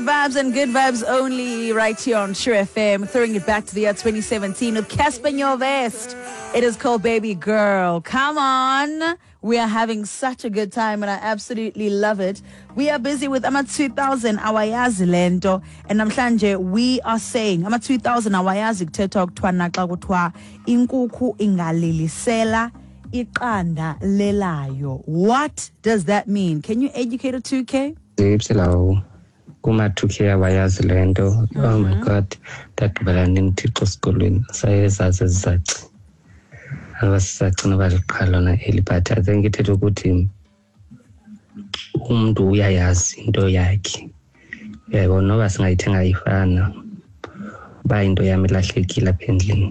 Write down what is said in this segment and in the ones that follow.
vibes and good vibes only right here on True FM. Throwing it back to the year 2017 with Casper Nyovest. It is called Baby Girl. Come on. We are having such a good time and I absolutely love it. We are busy with Ama 2000 awayazi lento. And namhlanje we are saying Ama 2000 awayazi kuthetha ukuthiwa naxa kuthiwa inkukhu ingalilisela iqanda lelayo. What does that mean? Can you educate a 2K? Hello. Kuma 2K awayazi lento. Oh my God. Ndagqibela nithixo esikolweni. Sayezazi ezizaci. Abasacina baliqhala na eliphatha. I think ithetha ukuthi umuntu uyayazi into yakhe. Yebo noba singayithenga ifana. Ba into yami lahlekile apha endlini.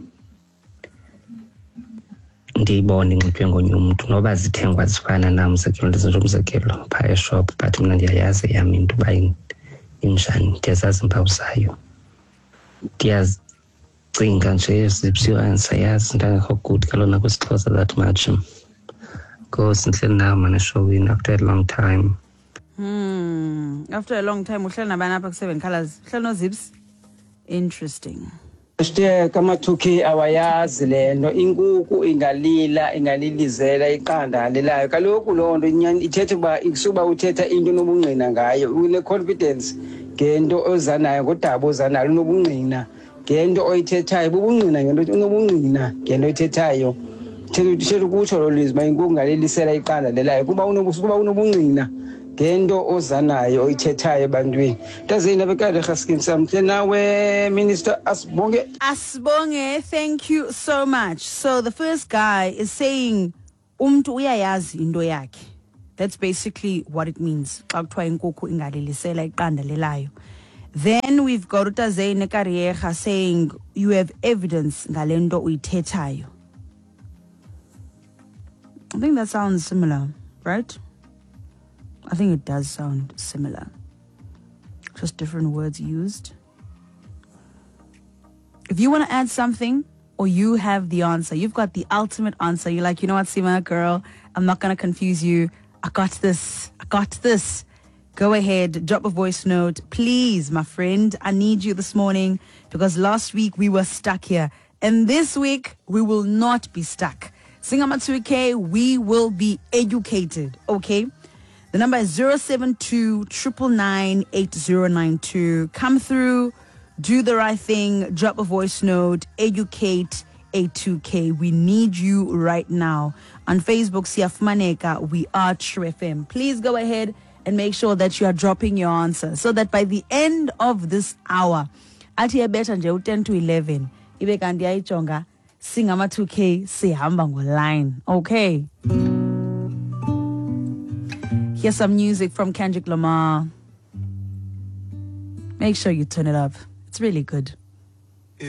Ndiyibone inxitywe ngonye umuntu noba zithengwa zifana nam umzekelo phaa eshop but mina ndiyayazi yami into uba injani ndiyazazi iimpawu zayo ndiyazicinga nje zipsiwa ndisayazi ndangekho good kalona kwisixhosa that much because ndihleli nayo man eshowini after a long time. After a long time uhleli nabani apha ku-7 Colors uhleli noZips. Interesting. Kama 2K awayazi lento inkukhu ingalilizela iqanda lelayo kaloku loo nto ithetha uba ikusuba uthetha into nobungqina ngayo une confidence ngento ozanayo ngodaba ozanayo unobungqina ngento oyithethayo bubungqina ngento unobungqina ngento oyithethayo thetha ukutsho lo lizwi inkukhu ingalilisela iqanda lelayo kuba unobungqina ngento ozanayo oyithethayo ebantwini tazeni abekade khaskin samhle nawe Minister Asbonge, thank you so much. So the first guy is saying umntu uyayazi into yakhe. That's basically what it means. Xa kuthiwa inkukhu ingalilisela iqanda lelayo. Then we've got uTazeni Kariyega saying you have evidence ngalento uyithethayo. I think that sounds similar, right? I think it does sound similar. Just different words used. If you want to add something or you have the answer, you've got the ultimate answer. You're like, you know what, Sima, girl, I'm not going to confuse you. I got this. Go ahead, drop a voice note. Please, my friend, I need you this morning because last week we were stuck here. And this week we will not be stuck. Singama 2K, we will be educated, okay? The number is 072-999-8092. Come through, do the right thing, drop a voice note, educate a 2K. We need you right now. On Facebook, Siafumaneka, we are True FM. Please go ahead and make sure that you are dropping your answer so that by the end of this hour, athi better nje 10 to 11, ibe kanti ayijonga singama 2K sihamba ngoline. Okay. Here's some music from Kendrick Lamar. Make sure you turn it up. It's really good.